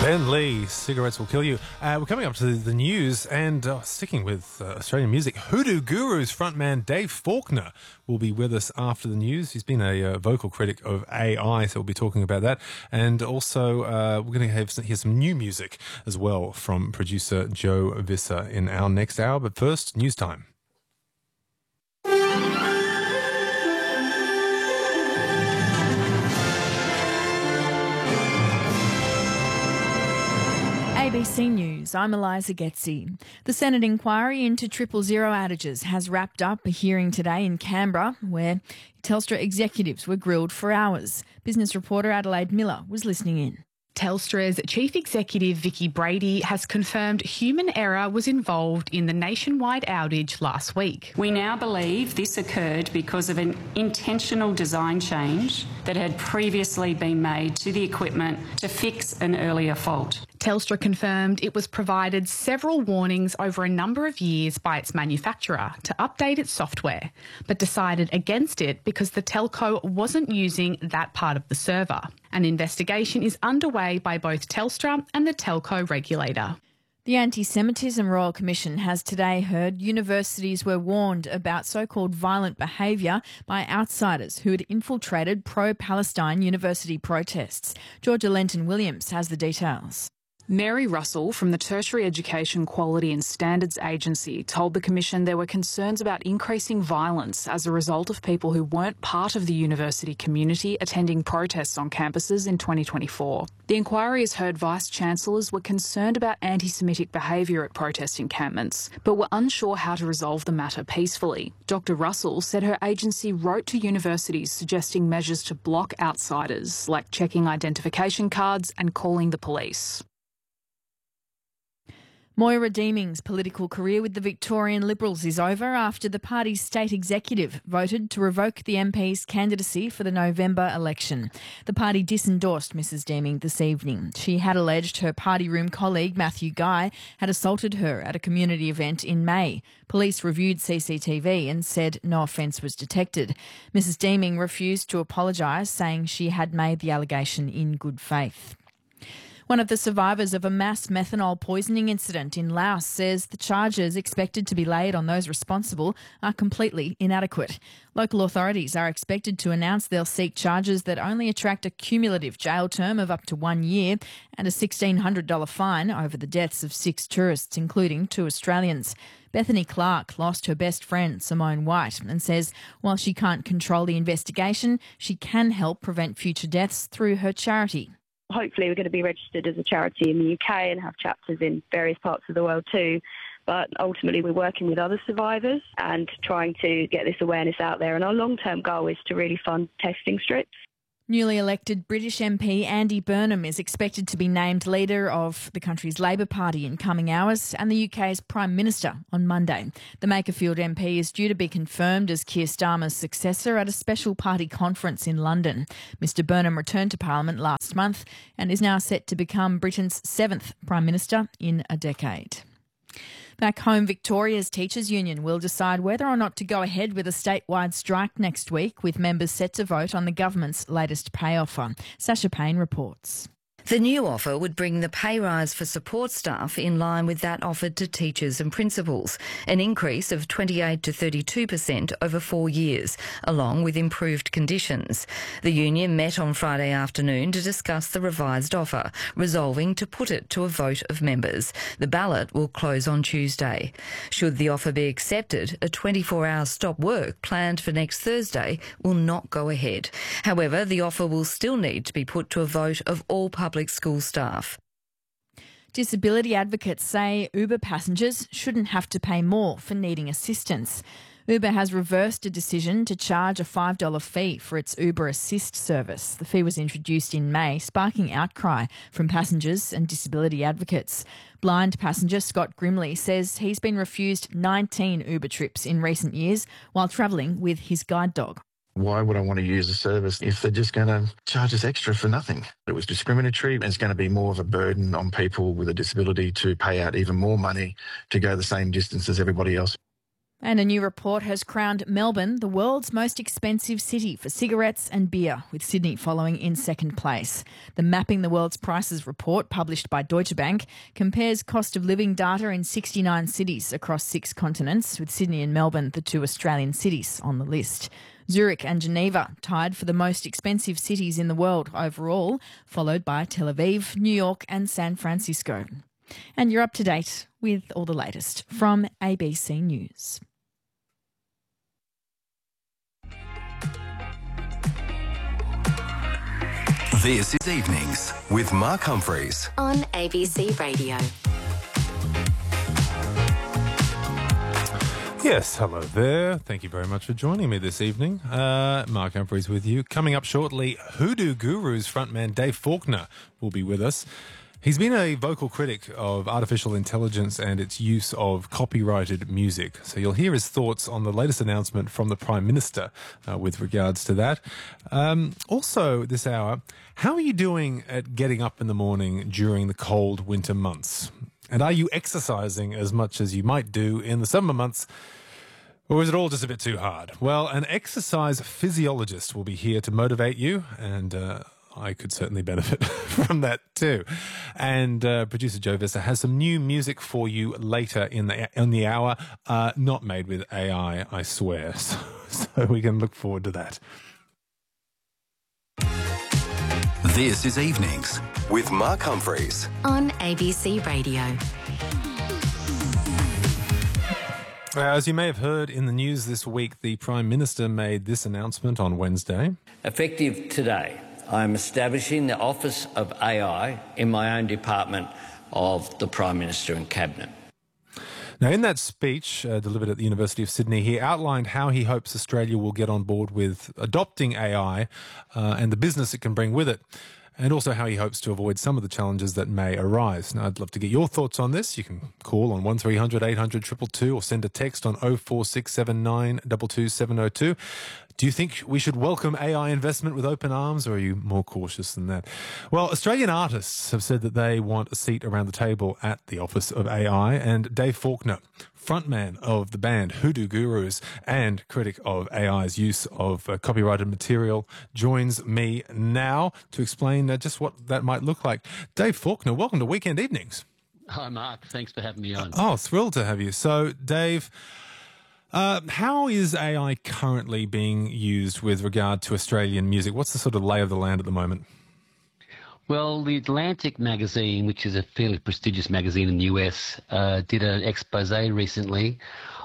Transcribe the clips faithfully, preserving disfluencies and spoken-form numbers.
Ben Lee, Cigarettes Will Kill You. Uh, we're coming up to the, the news and uh, sticking with uh, Australian music. Hoodoo Gurus frontman Dave Faulkner will be with us after the news. He's been a uh, vocal critic of A I, so we'll be talking about that. And also, uh, we're going to have some, hear some new music as well from producer Joe Visser in our next hour. But first, news time. A B C News, I'm Eliza Getzi. The Senate inquiry into triple zero outages has wrapped up a hearing today in Canberra where Telstra executives were grilled for hours. Business reporter Adelaide Miller was listening in. Telstra's Chief Executive Vicki Brady has confirmed human error was involved in the nationwide outage last week. We now believe this occurred because of an intentional design change that had previously been made to the equipment to fix an earlier fault. Telstra confirmed it was provided several warnings over a number of years by its manufacturer to update its software, but decided against it because the telco wasn't using that part of the server. An investigation is underway by both Telstra and the telco regulator. The Anti-Semitism Royal Commission has today heard universities were warned about so-called violent behaviour by outsiders who had infiltrated pro-Palestine university protests. Georgia Lenton-Williams has the details. Mary Russell from the Tertiary Education Quality and Standards Agency told the Commission there were concerns about increasing violence as a result of people who weren't part of the university community attending protests on campuses in twenty twenty-four. The inquiry has heard Vice-Chancellors were concerned about anti-Semitic behaviour at protest encampments, but were unsure how to resolve the matter peacefully. Doctor Russell said her agency wrote to universities suggesting measures to block outsiders, like checking identification cards and calling the police. Moira Deeming's political career with the Victorian Liberals is over after the party's state executive voted to revoke the M P's candidacy for the November election. The party disendorsed Missus Deeming this evening. She had alleged her party room colleague Matthew Guy had assaulted her at a community event in May. Police reviewed C C T V and said no offence was detected. Missus Deeming refused to apologise, saying she had made the allegation in good faith. One of the survivors of a mass methanol poisoning incident in Laos says the charges expected to be laid on those responsible are completely inadequate. Local authorities are expected to announce they'll seek charges that only attract a cumulative jail term of up to one year and a sixteen hundred dollars fine over the deaths of six tourists, including two Australians. Bethany Clark lost her best friend, Simone White, and says while she can't control the investigation, she can help prevent future deaths through her charity. Hopefully we're going to be registered as a charity in the U K and have chapters in various parts of the world too. But ultimately we're working with other survivors and trying to get this awareness out there. And our long-term goal is to really fund testing strips. Newly elected British M P Andy Burnham is expected to be named leader of the country's Labor Party in coming hours and the U K's Prime Minister on Monday. The Makerfield M P is due to be confirmed as Keir Starmer's successor at a special party conference in London. Mister Burnham returned to Parliament last month and is now set to become Britain's seventh Prime Minister in a decade. Back home, Victoria's Teachers Union will decide whether or not to go ahead with a statewide strike next week, with members set to vote on the government's latest pay offer. Sasha Payne reports. The new offer would bring the pay rise for support staff in line with that offered to teachers and principals, an increase of twenty-eight to thirty-two percent over four years, along with improved conditions. The union met on Friday afternoon to discuss the revised offer, resolving to put it to a vote of members. The ballot will close on Tuesday. Should the offer be accepted, a twenty-four hour stop work planned for next Thursday will not go ahead. However, the offer will still need to be put to a vote of all public school staff. Disability advocates say Uber passengers shouldn't have to pay more for needing assistance. Uber has reversed a decision to charge a five dollars fee for its Uber Assist service. The fee was introduced in May, sparking outcry from passengers and disability advocates. Blind passenger Scott Grimley says he's been refused nineteen Uber trips in recent years while travelling with his guide dog. Why would I want to use a service if they're just going to charge us extra for nothing? It was discriminatory and it's going to be more of a burden on people with a disability to pay out even more money to go the same distance as everybody else. And a new report has crowned Melbourne the world's most expensive city for cigarettes and beer, with Sydney following in second place. The Mapping the World's Prices report, published by Deutsche Bank, compares cost of living data in sixty-nine cities across six continents, with Sydney and Melbourne the two Australian cities on the list. Zurich and Geneva tied for the most expensive cities in the world overall, followed by Tel Aviv, New York and San Francisco. And you're up to date with all the latest from A B C News. This is Evenings with Mark Humphreys on A B C Radio. Yes, hello there. Thank you very much for joining me this evening. Uh, Mark Humphreys with you. Coming up shortly, Hoodoo Gurus frontman Dave Faulkner will be with us. He's been a vocal critic of artificial intelligence and its use of copyrighted music. So you'll hear his thoughts on the latest announcement from the Prime Minister uh, with regards to that. Um, also this hour, how are you doing at getting up in the morning during the cold winter months? And are you exercising as much as you might do in the summer months? Or is it all just a bit too hard? Well, an exercise physiologist will be here to motivate you, and uh, I could certainly benefit from that too. And uh, producer Joe Visser has some new music for you later in the in the hour, uh, not made with A I, I swear. So, so we can look forward to that. This is Evenings with Mark Humphreys on A B C Radio. As you may have heard in the news this week, the Prime Minister made this announcement on Wednesday. Effective today, I am establishing the Office of A I in my own department of the Prime Minister and Cabinet. Now, in that speech uh, delivered at the University of Sydney, he outlined how he hopes Australia will get on board with adopting A I uh, and the business it can bring with it, and also how he hopes to avoid some of the challenges that may arise. Now, I'd love to get your thoughts on this. You can call on one three hundred eight hundred two two two or send a text on oh four six seven nine two two seven oh two. Do you think we should welcome A I investment with open arms, or are you more cautious than that? Well, Australian artists have said that they want a seat around the table at the Office of A I, and Dave Faulkner, frontman of the band Hoodoo Gurus and critic of A I's use of uh, copyrighted material, joins me now to explain uh, just what that might look like. Dave Faulkner, welcome to Weekend Evenings. Hi, Mark. Thanks for having me on. Oh, thrilled to have you. So, Dave, Uh, how is A I currently being used with regard to Australian music? What's the sort of lay of the land at the moment? Well, the Atlantic magazine, which is a fairly prestigious magazine in the U S, uh, did an expose recently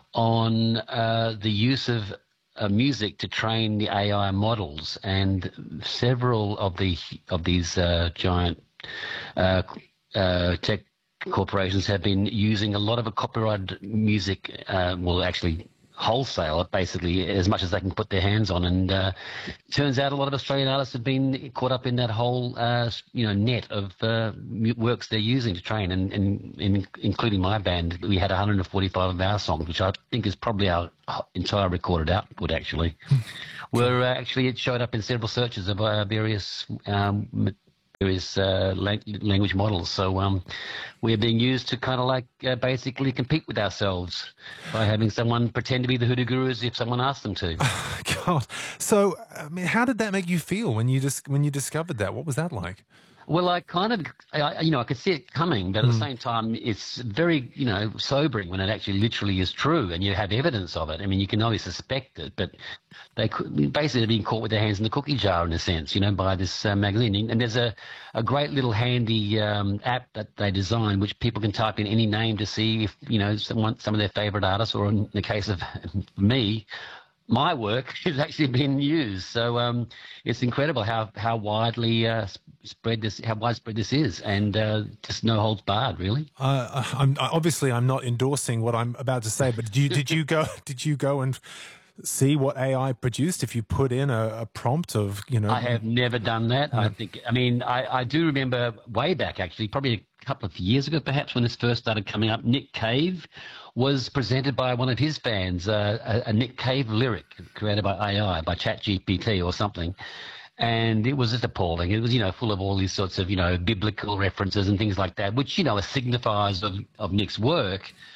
on uh, the use of uh, music to train the A I models, and several of the of these uh, giant uh, uh, tech corporations have been using a lot of a copyrighted music, uh, well, actually wholesale, basically, as much as they can put their hands on. And uh, it turns out a lot of Australian artists have been caught up in that whole, uh, you know, net of uh, works they're using to train. And, and, and including my band, we had one hundred forty-five of our songs, which I think is probably our entire recorded output, actually. Where uh, actually it showed up in several searches of uh, various um, various uh, language models. So um, we're being used to kind of like uh, basically compete with ourselves by having someone pretend to be the Hoodoo Gurus if someone asks them to. God. So, I mean, how did that make you feel when you just when you discovered that? What was that like? Well, I kind of, I, you know, I could see it coming, but at mm. the same time, it's very, you know, sobering when it actually literally is true and you have evidence of it. I mean, you can only suspect it, but they could basically being caught with their hands in the cookie jar, in a sense, you know, by this uh, magazine. And there's a, a great little handy um, app that they designed, which people can type in any name to see if, you know, someone, some of their favorite artists, or in the case of me, my work is actually being used. So um, it's incredible how how widely uh, spread this, how widespread this is, and uh, just no holds barred, really. Uh, I'm, obviously, I'm not endorsing what I'm about to say, but did you did you go did you go and see what A I produced? If you put in a, a prompt of, you know, I have never done that. I think, I mean, I, I do remember way back, actually, probably a couple of years ago, perhaps, when this first started coming up. Nick Cave was presented by one of his fans, uh, a, a Nick Cave lyric created by A I, by ChatGPT or something. And it was just appalling. It was, you know, full of all these sorts of, you know, biblical references and things like that, which, you know, are signifiers of, of Nick's work.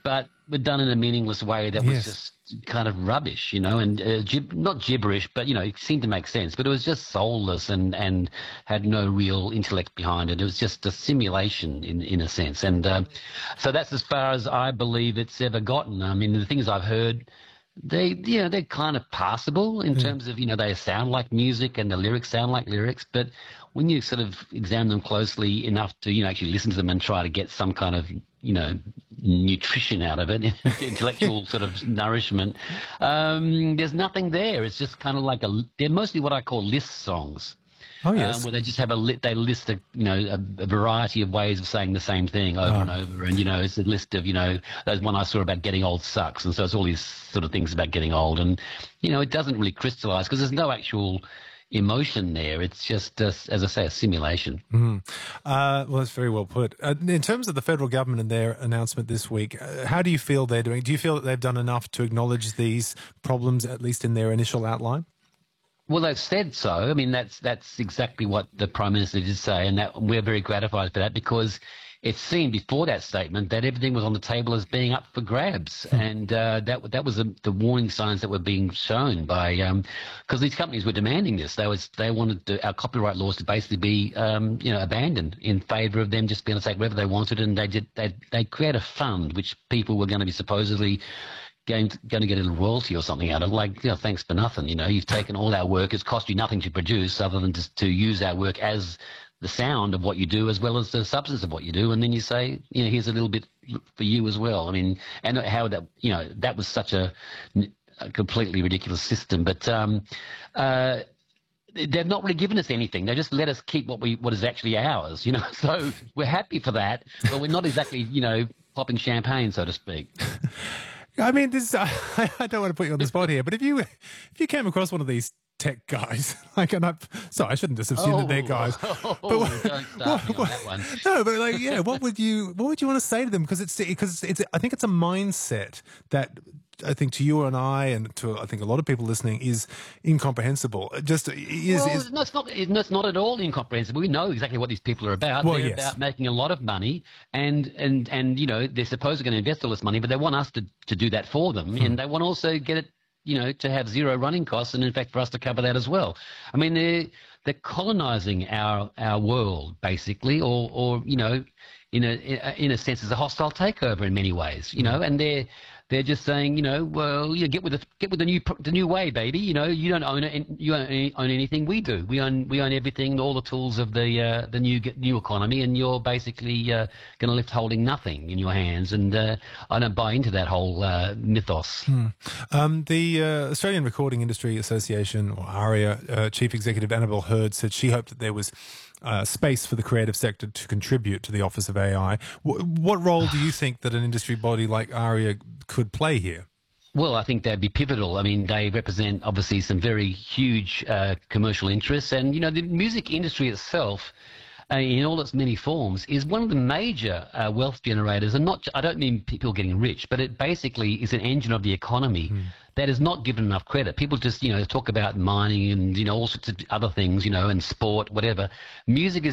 but were done in a meaningless way that was Yes. just kind of rubbish, you know, and uh, gib- not gibberish, but, you know, it seemed to make sense. But it was just soulless and, and had no real intellect behind it. It was just a simulation in, in a sense. And um, so that's as far as I believe it's ever gotten. I mean, the things I've heard, they, you know, they're kind of passable in terms of, you know, they sound like music and the lyrics sound like lyrics. But when you sort of examine them closely enough to, you know, actually listen to them and try to get some kind of, you know, nutrition out of it, intellectual sort of nourishment, um, there's nothing there. It's just kind of like a, they're mostly what I call list songs. Oh, yes. Um, where they just have a lit, they list a, you know, a, a variety of ways of saying the same thing over Oh. and over. And, you know, it's a list of, you know, there's one I saw about getting old sucks. And so it's all these sort of things about getting old. And, you know, it doesn't really crystallize because there's no actual emotion there. It's just, uh, as I say, a simulation. Mm. Uh, well, that's very well put. Uh, in terms of the federal government and their announcement this week, uh, how do you feel they're doing? Do you feel that they've done enough to acknowledge these problems, at least in their initial outline? Well, they've said so. I mean, that's that's exactly what the Prime Minister did say, and that we're very gratified for that because it seemed before that statement that everything was on the table as being up for grabs, and uh, that that was the, the warning signs that were being shown by because these companies were demanding this. They was they wanted to, our copyright laws to basically be um, you know abandoned in favour of them just being able to take whatever they wanted, and they did they they create a fund which people were going to be supposedly Going to, going to get a little royalty or something out of it, like, you know, thanks for nothing. You know, you've taken all our work. It's cost you nothing to produce other than just to use our work as the sound of what you do as well as the substance of what you do. And then you say, you know, here's a little bit for you as well. I mean, and how that, you know, that was such a, a completely ridiculous system. But um, uh, they've not really given us anything. They just let us keep what we what is actually ours, you know. So we're happy for that, but we're not exactly, you know, popping champagne, so to speak. I mean, this. Uh, I don't want to put you on the spot here, but if you if you came across one of these tech guys, like, and I, sorry, I shouldn't just assume oh, that they're guys. Oh, but don't start me on that one. No, but like, yeah, what would you what would you want to say to them? Because it's because it's I think it's a mindset that I think to you and I and to I think a lot of people listening is incomprehensible. Just is, well, is no, it's not. It's not at all incomprehensible. We know exactly what these people are about. Well, they're yes. about making a lot of money, and and and you know they're supposedly going to invest all this money, but they want us to to do that for them, Hmm. and they want also get it, you know, to have zero running costs, and in fact for us to cover that as well. I mean, they're they're colonising our our world basically, or or you know, in a in a sense, as a hostile takeover in many ways, you know, and they're. They're just saying, you know, well, you know, get with the get with the new the new way, baby. You know, you don't own it. You don't own anything. We do. We own we own everything, all the tools of the uh, the new new economy, and you're basically uh, going to left holding nothing in your hands. And uh, I don't buy into that whole uh, mythos. Hmm. Um, the uh, Australian Recording Industry Association, or ARIA, uh, Chief Executive Annabelle Hurd said she hoped that there was uh, space for the creative sector to contribute to the Office of A I. W- what role do you think that an industry body like ARIA could play here? Well, I think they'd be pivotal. I mean, they represent obviously some very huge uh, commercial interests, and you know, the music industry itself, uh, in all its many forms, is one of the major uh, wealth generators. And not, I don't mean people getting rich, but it basically is an engine of the economy. Mm. That is not given enough credit. People just, you know, talk about mining and, you know, all sorts of other things, you know, and sport, whatever. Music is